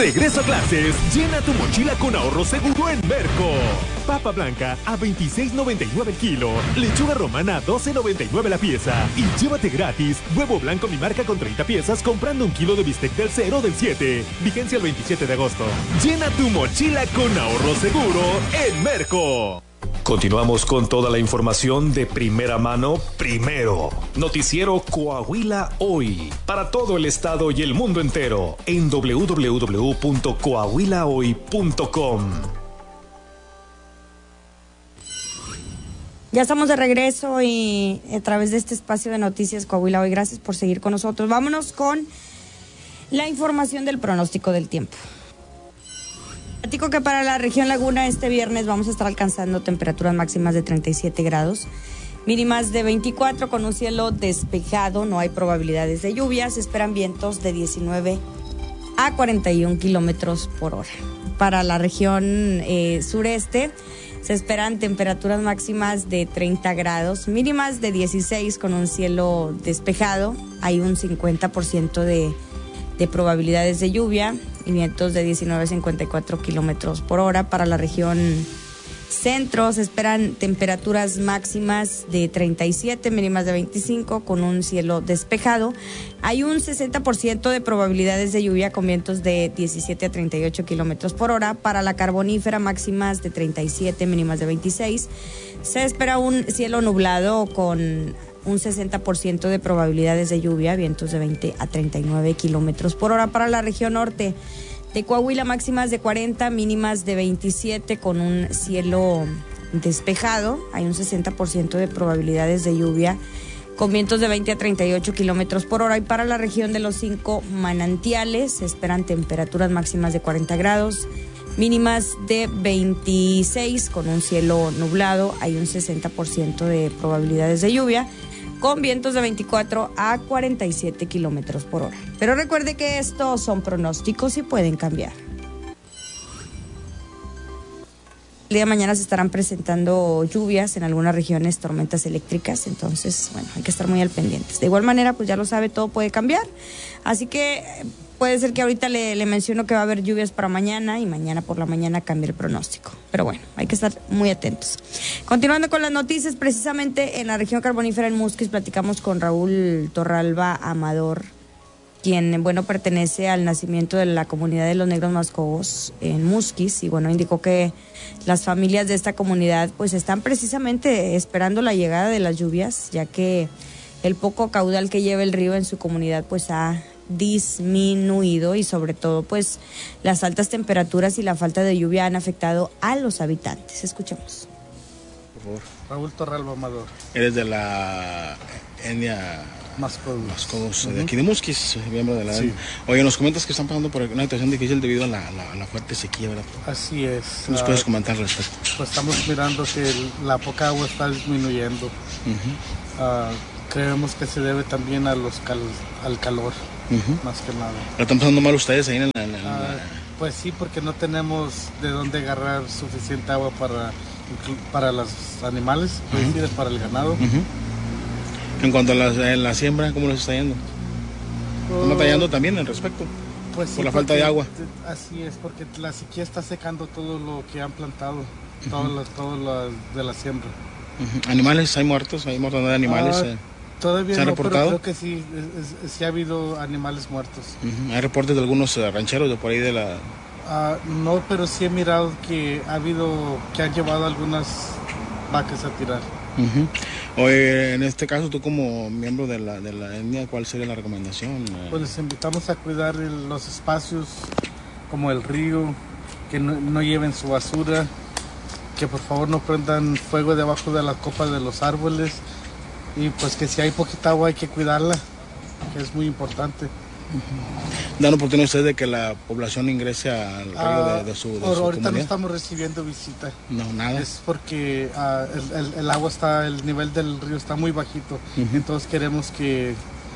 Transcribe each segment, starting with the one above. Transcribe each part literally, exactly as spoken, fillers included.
Regreso a clases. Llena tu mochila con ahorro seguro en Merco. Papa blanca a veintiséis noventa y nueve el kilo. Lechuga romana a doce noventa y nueve la pieza. Y llévate gratis huevo blanco mi marca con treinta piezas comprando un kilo de bistec del cero o del siete. Vigencia el veintisiete de agosto. Llena tu mochila con ahorro seguro en Merco. Continuamos con toda la información de primera mano, primero. Noticiero Coahuila Hoy. Para todo el estado y el mundo entero. En doble u doble u doble u punto coahuila hoy punto com. Ya estamos de regreso y a través de este espacio de Noticias Coahuila Hoy. Gracias por seguir con nosotros. Vámonos con la información del pronóstico del tiempo. Platico que para la región Laguna este viernes vamos a estar alcanzando temperaturas máximas de treinta y siete grados, mínimas de veinticuatro con un cielo despejado, no hay probabilidades de lluvias, se esperan vientos de diecinueve a cuarenta y un kilómetros por hora. Para la región eh, sureste se esperan temperaturas máximas de treinta grados, mínimas de dieciséis con un cielo despejado, hay un cincuenta por ciento de de probabilidades de lluvia y vientos de diecinueve a cincuenta y cuatro kilómetros por hora. Para la región centro se esperan temperaturas máximas de treinta y siete, mínimas de veinticinco con un cielo despejado. Hay un sesenta por ciento de probabilidades de lluvia con vientos de diecisiete a treinta y ocho kilómetros por hora. Para la carbonífera máximas de treinta y siete, mínimas de veintiséis. Se espera un cielo nublado con un sesenta por ciento de probabilidades de lluvia, vientos de veinte a treinta y nueve kilómetros por hora. Para la región norte de Coahuila, máximas de cuarenta, mínimas de veintisiete con un cielo despejado. Hay un sesenta por ciento de probabilidades de lluvia con vientos de veinte a treinta y ocho kilómetros por hora. Y para la región de los cinco manantiales se esperan temperaturas máximas de cuarenta grados, mínimas de veintiséis con un cielo nublado. Hay un sesenta por ciento de probabilidades de lluvia con vientos de veinticuatro a cuarenta y siete kilómetros por hora. Pero recuerde que estos son pronósticos y pueden cambiar. El día de mañana se estarán presentando lluvias en algunas regiones, tormentas eléctricas, entonces, bueno, hay que estar muy al pendientes. De igual manera, pues ya lo sabe, todo puede cambiar, así que puede ser que ahorita le, le menciono que va a haber lluvias para mañana y mañana por la mañana cambie el pronóstico. Pero bueno, hay que estar muy atentos. Continuando con las noticias, precisamente en la región carbonífera en Musquis platicamos con Raúl Torralba Amador, quien, bueno, pertenece al nacimiento de la comunidad de los Negros Mascogos en Musquis, y bueno, indicó que las familias de esta comunidad pues están precisamente esperando la llegada de las lluvias, ya que el poco caudal que lleva el río en su comunidad pues ha disminuido y sobre todo pues las altas temperaturas y la falta de lluvia han afectado a los habitantes. Escuchemos. Por favor. Raúl Torralba Amador. Eres de la etnia Mascogos. Mascogos, uh-huh. De aquí de Musquis, miembro de la sí. Oye, nos comentas que están pasando por una situación difícil debido a la, la, la fuerte sequía, ¿verdad? Así es. ¿Qué nos uh, puedes comentar al respecto? Pues estamos mirando que el, la poca agua está disminuyendo. Uh-huh. Uh, creemos que se debe también a los cal, al calor. Uh-huh. Más que nada. ¿Lo están pasando mal ustedes ahí en la, en la... Uh, pues sí, porque no tenemos de dónde agarrar suficiente agua para, para los animales, uh-huh. decir, para el ganado. Uh-huh. En cuanto a la, la siembra, ¿cómo les está yendo? ¿Están uh, batallando también al respecto? Pues sí, por la falta de agua. Así es, porque la sequía está secando todo lo que han plantado, uh-huh. todas las, todas las de la siembra. Uh-huh. ¿Animales? ¿Hay muertos? ¿Hay mortandad de animales? Uh, eh? Todavía ¿Se ha no, reportado? Pero creo que sí, es, es, sí ha habido animales muertos. Uh-huh. ¿Hay reportes de algunos uh, rancheros de por ahí de la...? Uh, no, pero sí he mirado que ha habido, que han llevado algunas vacas a tirar. Uh-huh. Oye, en este caso, tú como miembro de la, de la etnia, ¿cuál sería la recomendación? Pues les invitamos a cuidar el, los espacios como el río, que no, no lleven su basura, que por favor no prendan fuego debajo de la copa de los árboles. Y pues que si hay poquita agua hay que cuidarla, que es muy importante. Uh-huh. ¿Dan oportunidad ustedes de que la población ingrese al río uh, de, de su, de su Ahorita comunidad? no estamos recibiendo visita. No, nada. Es porque uh, el, el, el agua está, el nivel del río está muy bajito. Uh-huh. Entonces queremos que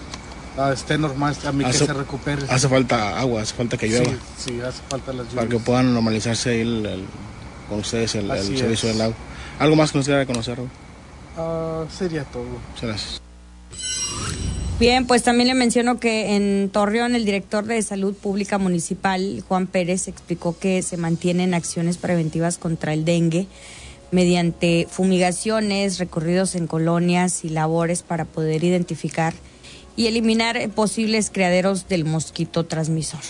uh, esté normal, a mí hace, que se recupere. Hace falta agua, hace falta que llueva. Sí, sí, hace falta las lluvias. Para que puedan normalizarse ahí el, el, con ustedes el, el servicio del agua. ¿Algo más que nos quiera reconocer, Raúl? Uh, sería todo. Muchas gracias. Bien, pues también le menciono que en Torreón el director de Salud Pública Municipal, Juan Pérez, explicó que se mantienen acciones preventivas contra el dengue mediante fumigaciones, recorridos en colonias y labores para poder identificar y eliminar posibles criaderos del mosquito transmisor.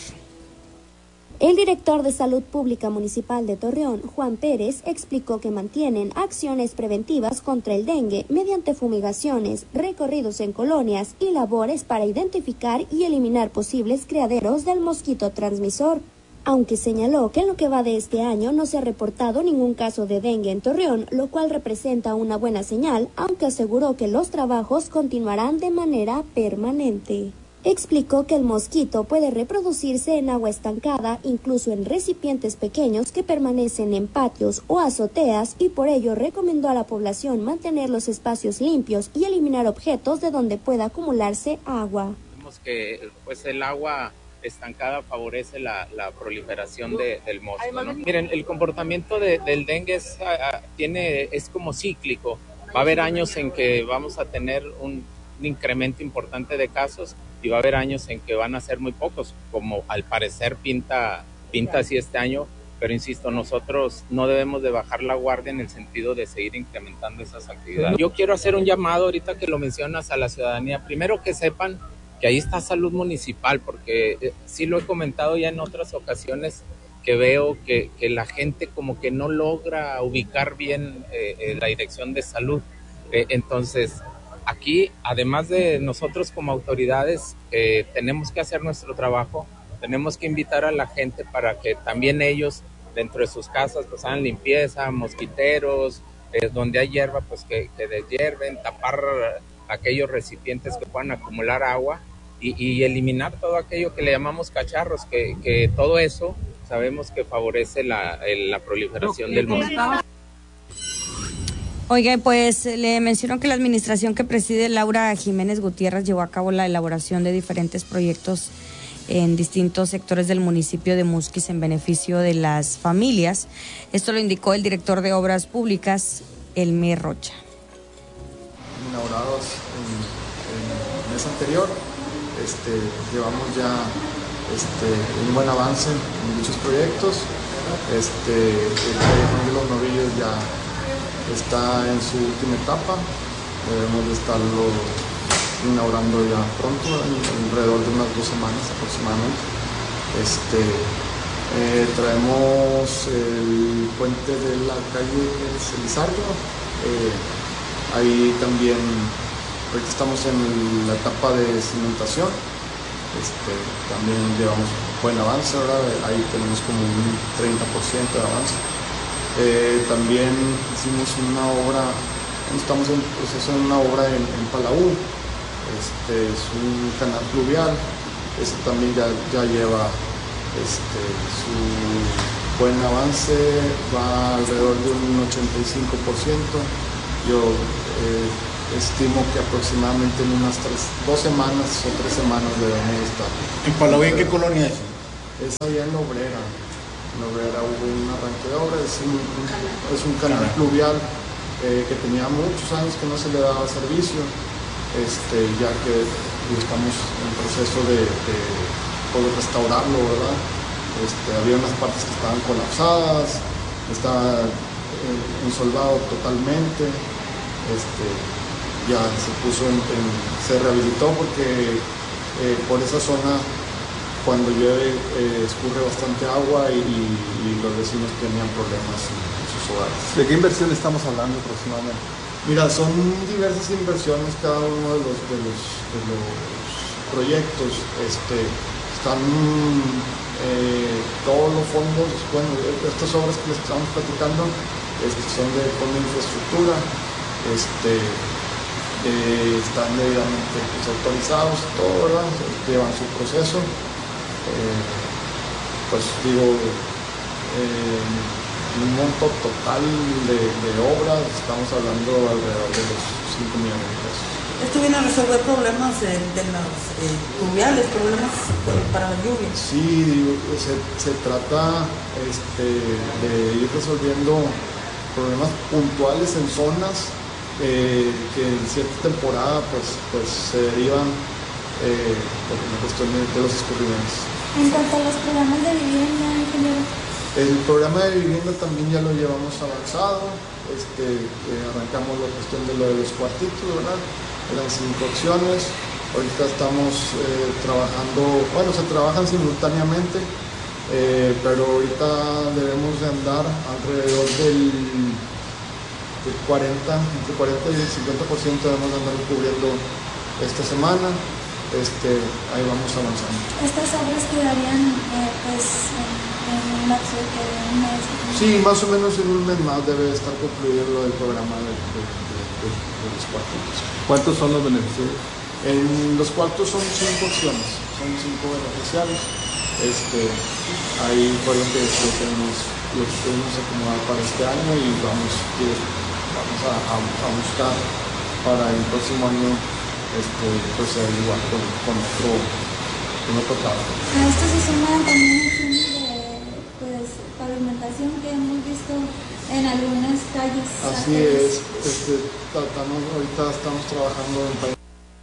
El director de Salud Pública Municipal de Torreón, Juan Pérez, explicó que mantienen acciones preventivas contra el dengue mediante fumigaciones, recorridos en colonias y labores para identificar y eliminar posibles criaderos del mosquito transmisor. Aunque señaló que en lo que va de este año no se ha reportado ningún caso de dengue en Torreón, lo cual representa una buena señal, aunque aseguró que los trabajos continuarán de manera permanente. Explicó que el mosquito puede reproducirse en agua estancada, incluso en recipientes pequeños que permanecen en patios o azoteas, y por ello recomendó a la población mantener los espacios limpios y eliminar objetos de donde pueda acumularse agua. Vemos que pues el agua estancada favorece la, la proliferación de, del mosquito, ¿no? Miren, el comportamiento de, del dengue es, a, tiene, es como cíclico. Va a haber años en que vamos a tener un, un incremento importante de casos y va a haber años en que van a ser muy pocos, como al parecer pinta, pinta así este año, pero insisto, nosotros no debemos de bajar la guardia en el sentido de seguir incrementando esas actividades. Yo quiero hacer un llamado ahorita que lo mencionas a la ciudadanía, primero que sepan que ahí está Salud Municipal, porque eh, sí lo he comentado ya en otras ocasiones, que veo que, que la gente como que no logra ubicar bien eh, eh, la dirección de salud. Eh, entonces, aquí, además de nosotros como autoridades, eh, tenemos que hacer nuestro trabajo, tenemos que invitar a la gente para que también ellos, dentro de sus casas, pues hagan limpieza, mosquiteros, eh, donde hay hierba, pues que, que deshierven, tapar aquellos recipientes que puedan acumular agua y, y eliminar todo aquello que le llamamos cacharros, que, que todo eso sabemos que favorece la, el, la proliferación del mosquito. Oiga, pues le menciono que la administración que preside Laura Jiménez Gutiérrez llevó a cabo la elaboración de diferentes proyectos en distintos sectores del municipio de Musquis en beneficio de las familias. Esto lo indicó el director de Obras Públicas, Elmer Rocha. Inaugurados en, en el mes anterior, este, llevamos ya este, un buen avance en dichos proyectos. Este, el proyecto de los novillos ya está en su última etapa, debemos de estarlo inaugurando ya pronto, alrededor de unas dos semanas aproximadamente. Este, eh, traemos el puente de la calle Elizardo, eh, ahí también ahorita estamos en la etapa de cimentación, este, también llevamos buen avance, ahora ahí tenemos como un treinta por ciento de avance. Eh, también hicimos una obra, estamos en proceso de una obra en, en Palau, este, es un canal fluvial, este también ya, ya lleva este, su buen avance, va alrededor de un ochenta y cinco por ciento. Yo eh, estimo que aproximadamente en unas tres, dos semanas o tres semanas debemos estar. ¿En Palau en qué colonia es? Es allá en Obrera. En Obrera hubo un arranque de obra, es un, es un canal fluvial eh, que tenía muchos años que no se le daba servicio, este, ya que estamos en proceso de, de poder restaurarlo, ¿verdad? Este, había unas partes que estaban colapsadas, estaba eh, ensolvado totalmente, este, ya se puso en, en, se rehabilitó porque eh, por esa zona cuando llueve eh, escurre bastante agua y, y los vecinos tenían problemas en, en sus hogares. ¿De qué inversión estamos hablando aproximadamente? Mira, son diversas inversiones cada uno de los, de los, de los proyectos. Este, están eh, todos los fondos, bueno, estas obras que les estamos platicando este, son de fondo de infraestructura, este, eh, están debidamente pues, autorizados, todo, ¿verdad? Llevan su proceso. Eh, pues digo, eh, un monto total de, de obras, estamos hablando alrededor de los cinco millones de pesos. ¿Esto viene a resolver problemas de, de los eh, fluviales, problemas para la lluvia? Sí, digo, se, se trata este, de ir resolviendo problemas puntuales en zonas eh, que en cierta temporada pues, pues se derivan eh, la cuestión de, de los escurrimientos. En cuanto a los programas de vivienda, ingeniero. El programa de vivienda también ya lo llevamos avanzado, este, eh, arrancamos la cuestión de lo de los cuartitos, ¿verdad? Eran cinco opciones, ahorita estamos eh, trabajando, bueno, se trabajan simultáneamente, eh, pero ahorita debemos de andar alrededor del, del cuarenta, entre cuarenta y el cincuenta por ciento debemos de andar cubriendo esta semana. Este, ahí vamos avanzando. ¿Estas obras quedarían eh, pues, en, en un lapso de un mes? Sí, más o menos en un mes más debe estar concluido lo del programa de, de, de, de, de los cuartos. ¿Cuántos son los beneficiarios? En los cuartos son cinco opciones, son cinco beneficiarios. Este, ahí fue lo que, lo que nos lo que tuvimos acomodado para este año y vamos, y vamos a, a, a buscar para el próximo año. Este, pues igual con, con otro, con otro trabajo. A esto se suman también acciones de pues, pavimentación que hemos visto en algunas calles. Así es, este, tratamos, ahorita estamos trabajando en pavimentación.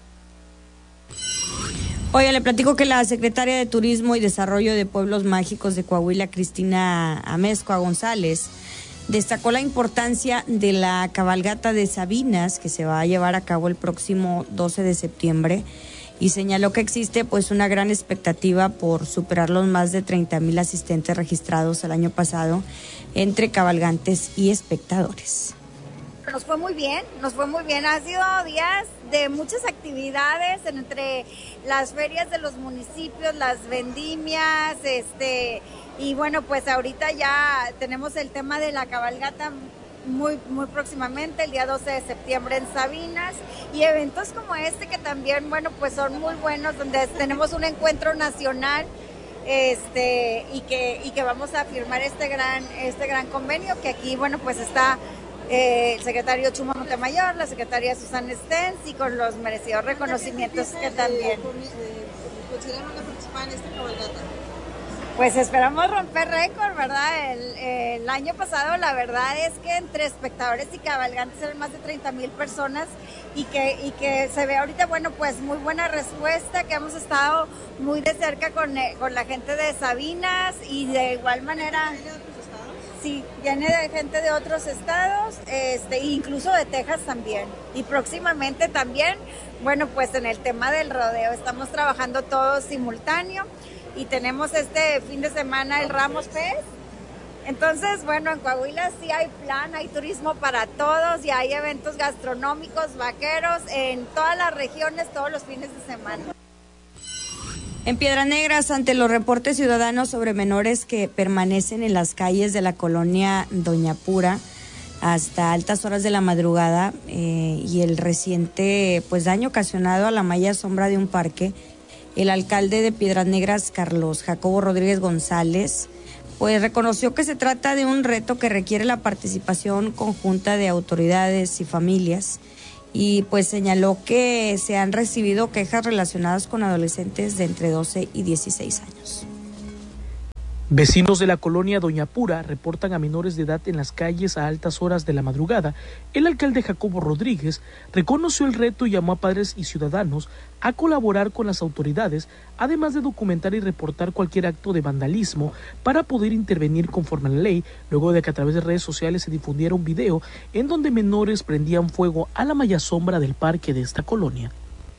Oye, le platico que la secretaria de Turismo y Desarrollo de Pueblos Mágicos de Coahuila, Cristina Amezcua González, destacó la importancia de la cabalgata de Sabinas que se va a llevar a cabo el próximo doce de septiembre y señaló que existe pues una gran expectativa por superar los más de treinta mil asistentes registrados el año pasado entre cabalgantes y espectadores. Nos fue muy bien, nos fue muy bien. Ha sido días de muchas actividades entre las ferias de los municipios, las vendimias, este... Y bueno, pues ahorita ya tenemos el tema de la cabalgata muy, muy próximamente, el día doce de septiembre en Sabinas, y eventos como este que también, bueno, pues son muy buenos, donde tenemos un encuentro nacional este y que y que vamos a firmar este gran este gran convenio, que aquí, bueno, pues está eh, el secretario Chuma Montemayor, la secretaria Susana Stens, y con los merecidos reconocimientos que también. ¿Consideran una participar en esta cabalgata? Pues esperamos romper récord, ¿verdad? El, el año pasado la verdad es que entre espectadores y cabalgantes eran más de treinta mil personas y que, y que se ve ahorita, bueno, pues muy buena respuesta, que hemos estado muy de cerca con, con la gente de Sabinas y de igual manera... ¿Viene de otros estados? Sí, viene de gente de otros estados, este, incluso de Texas también. Y próximamente también, bueno, pues en el tema del rodeo estamos trabajando todos simultáneo. Y tenemos este fin de semana el Ramos Fest. Entonces, bueno, en Coahuila sí hay plan, hay turismo para todos y hay eventos gastronómicos, vaqueros, en todas las regiones, todos los fines de semana. En Piedras Negras, ante los reportes ciudadanos sobre menores que permanecen en las calles de la colonia Doña Pura hasta altas horas de la madrugada eh, y el reciente pues daño ocasionado a la malla sombra de un parque, el alcalde de Piedras Negras, Carlos Jacobo Rodríguez González, pues reconoció que se trata de un reto que requiere la participación conjunta de autoridades y familias y pues señaló que se han recibido quejas relacionadas con adolescentes de entre doce y dieciséis años. Vecinos de la colonia Doña Pura reportan a menores de edad en las calles a altas horas de la madrugada. El alcalde Jacobo Rodríguez reconoció el reto y llamó a padres y ciudadanos a colaborar con las autoridades, además de documentar y reportar cualquier acto de vandalismo para poder intervenir conforme a la ley, luego de que a través de redes sociales se difundiera un video en donde menores prendían fuego a la malla sombra del parque de esta colonia.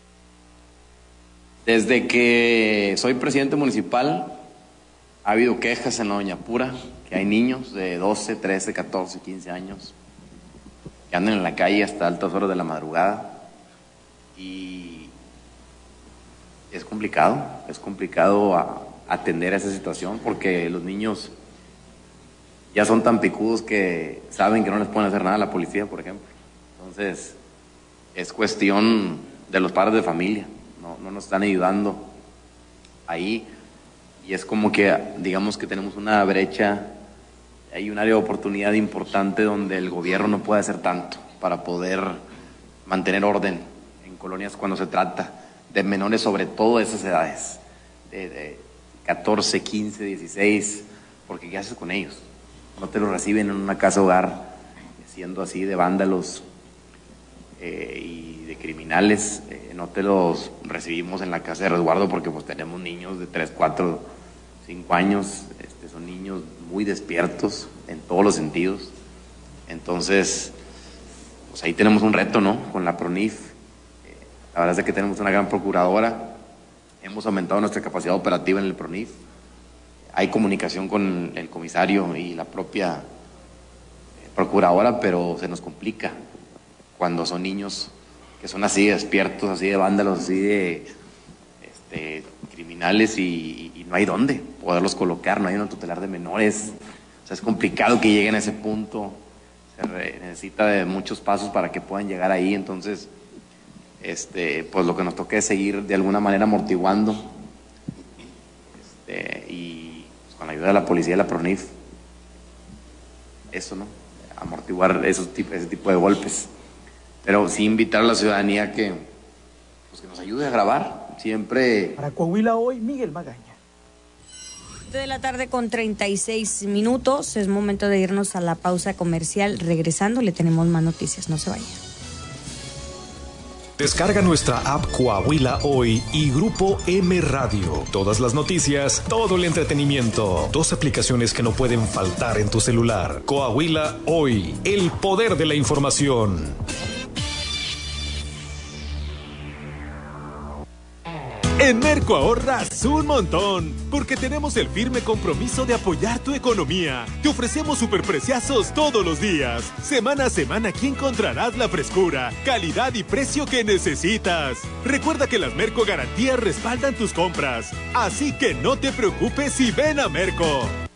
Desde que soy presidente municipal, ha habido quejas en la Doña Pura, que hay niños de doce, trece, catorce, quince años que andan en la calle hasta altas horas de la madrugada y es complicado, es complicado a, atender a esa situación porque los niños ya son tan picudos que saben que no les pueden hacer nada a la policía, por ejemplo. Entonces, es cuestión de los padres de familia, no, no nos están ayudando ahí. Y es como que, digamos que tenemos una brecha, hay un área de oportunidad importante donde el gobierno no puede hacer tanto para poder mantener orden en colonias cuando se trata de menores, sobre todo de esas edades, de, de catorce, quince, dieciséis, porque ¿qué haces con ellos? No te los reciben en una casa hogar, siendo así de vándalos eh, y de criminales, eh, no te los recibimos en la casa de resguardo porque pues tenemos niños de tres, cuatro, cinco años, este, son niños muy despiertos en todos los sentidos. Entonces, pues ahí tenemos un reto, ¿no? Con la PRONIF. Eh, la verdad es que tenemos una gran procuradora, hemos aumentado nuestra capacidad operativa en el PRONIF, hay comunicación con el comisario y la propia eh, procuradora, pero se nos complica cuando son niños que son así de despiertos, así de vándalos, así de este, criminales y, y no hay dónde poderlos colocar, no hay una tutelar de menores. O sea, es complicado que lleguen a ese punto, se re, necesita de muchos pasos para que puedan llegar ahí. Entonces, este, pues lo que nos toca es seguir de alguna manera amortiguando este, y pues, con la ayuda de la policía y la PRONIF, eso, ¿no? Amortiguar esos, ese tipo de golpes. Pero sí invitar a la ciudadanía que, pues, que nos ayude a grabar. Siempre. Para Coahuila Hoy, Miguel Magaña. De la tarde con treinta y seis minutos. Es momento de irnos a la pausa comercial. Regresando, le tenemos más noticias. No se vayan. Descarga nuestra app Coahuila Hoy y Grupo M Radio. Todas las noticias, todo el entretenimiento. Dos aplicaciones que no pueden faltar en tu celular. Coahuila Hoy, el poder de la información. En Merco ahorras un montón, porque tenemos el firme compromiso de apoyar tu economía. Te ofrecemos superpreciazos todos los días. Semana a semana aquí encontrarás la frescura, calidad y precio que necesitas. Recuerda que las Merco Garantías respaldan tus compras, así que no te preocupes y ven a Merco.